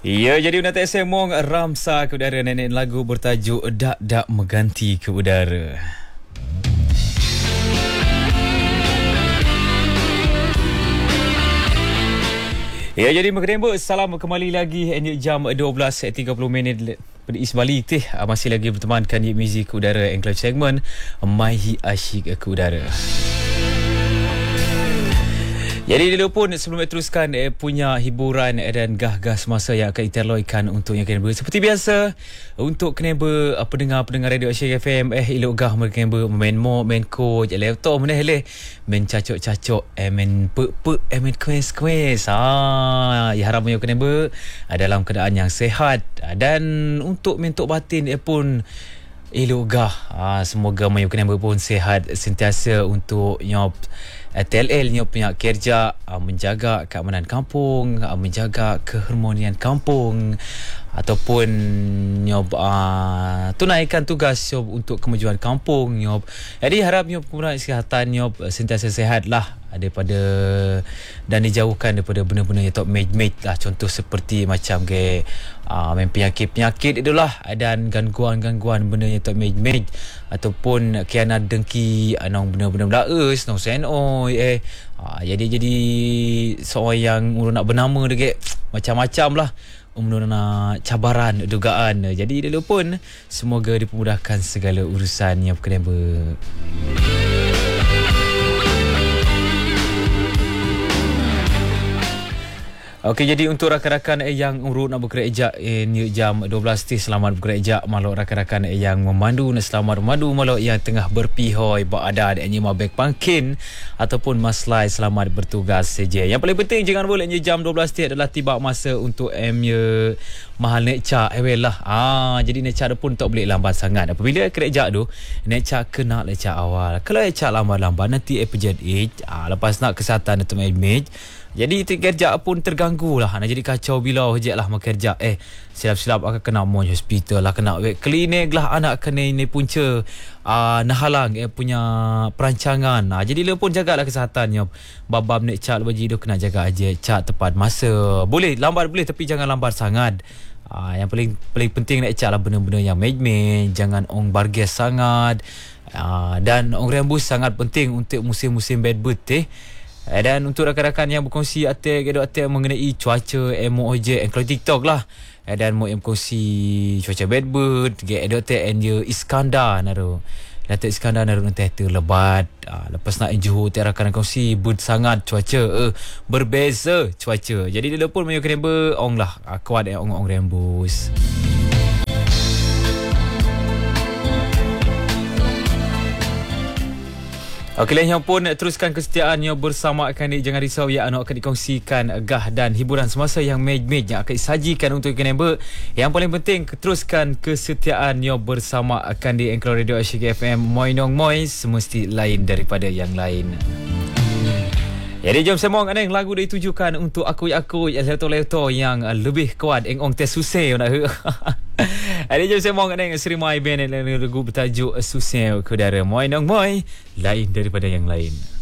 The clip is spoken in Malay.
Ya, jadi Unata Semong Ramsa ke udara nenek lagu bertajuk Dak Mengganti ke udara. Ya, jadi mengenai salam kembali lagi jam 12.30 Pada Bali teh masih lagi bertemankan di muzik ke udara Enclave segmen Maihi Asyik ke udara. Jadi dulu pun sebelum teruskan punya hiburan dan gah-gah semasa yang akan diterloikan untuk yang kena seperti biasa untuk kena pendengar radio Asyik FM elok gah mereka main coach laptop meneh main cacok main main quest ya harap punya kena dalam keadaan yang sihat dan untuk mentok batin pun elok gah semoga mayu kena pun sihat sentiasa untuk nyop TLL ni punya kerja menjaga keamanan kampung, menjaga keharmonian kampung ataupun nyob tunaikan tugas nyob untuk kemajuan kampung nyob. Jadi harap nyob penggunaan kesihatan nyob sentiasa sihat lah daripada dan dijauhkan daripada benda-benda yang tak mej lah, contoh seperti macam ke main penyakit itulah dan gangguan benda yang tak mej ataupun kianat dengki anong benda-benda belaes nong seno jadi seorang yang nak bernama dekat macam-macam lah nak cabaran dugaan. Jadi dulu pun semoga dipermudahkan segala urusan yang berkenaan Okey, jadi untuk rakan-rakan yang urut nak bekerja jam 12 selamat bekerja malok rakan-rakan yang memandu selamat memandu malok yang tengah berpihoi berada di mabek pangkin ataupun maslai selamat bertugas saja. Yang paling penting jangan boleh jam 12 adalah tiba masa untuk mahal necak lah. Jadi necak pun tak boleh lambat sangat. Apabila kerja tu necak kena necak awal. Kalau necak lambat-lambat nanti episode lepas nak kesihatan atau image jadi kerja pun terganggu lah. Nak jadi kacau bila hujat lah kerja. Silap-silap akan kena monj hospital lah, kena klinik lah, anak kena ini punca nak halang punya perancangan. Jadi dia pun jagalah kesihatan. Babam nek cat baju tu kena jaga aja cat tepat masa. Boleh lambat boleh tapi jangan lambat sangat. Yang paling penting nek cat lah benda-benda yang main jangan ong barges sangat. Dan ong rembus sangat penting untuk musim-musim bad bird dan untuk rakan-rakan yang berkongsi atik mengenai cuaca MOJ and kalau TikTok lah dan mau berkongsi cuaca bad bird atik and Iskandar naru Datuk Iskandar naru nanti lebat lepas nak Johor rakan kongsi bird sangat cuaca berbeza cuaca. Jadi dia pun mayu kena ong lah kuat ong rembus. Okey, yang pun teruskan kesetiaannya bersama akan jangan risau ya anak akan dikongsikan gah dan hiburan semasa yang mej yang akan disajikan untuk kenapa. Yang paling penting teruskan kesetiaannya bersama akan di Enclave Radio Asyik FM Moinong Moi semesti lain daripada yang lain. Jadi jom semong aneng lagu ditujukan untuk aku leto yang lebih kuat ong tes susah nak. Jadi jom semong aneng Sri Mai Ben lagu bertajuk Susah ke udara Moinong Moi lain daripada yang lain.